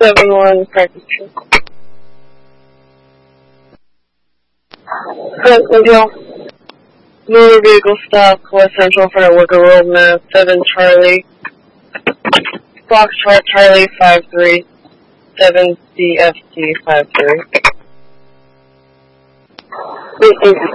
71 practice true. Central. Motor vehicle stop, West Central for a worker road map, 7 Charlie. Foxtrot Charlie 53. 7 CFC 53.